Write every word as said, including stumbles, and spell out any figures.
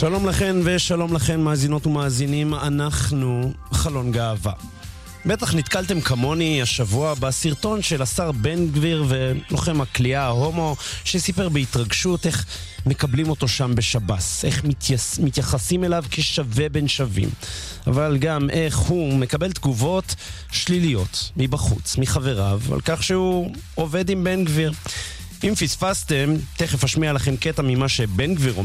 שלום לכן ושלום לכן מאזינות ומאזינים, אנחנו חלון גאווה. בטח נתקלתם כמוני השבוע בסרטון של השר בן גביר ולוחם הכלייה ההומו שסיפר בהתרגשות איך מקבלים אותו שם בשב"ס, איך מתייס, מתייחסים אליו כשווה בין שווים, אבל גם איך הוא מקבל תגובות שליליות מבחוץ, מחבריו, על כך שהוא עובד עם בן גביר. אם פספסתם, תכף אשמיע לכם קטע ממה שבן גביר אומר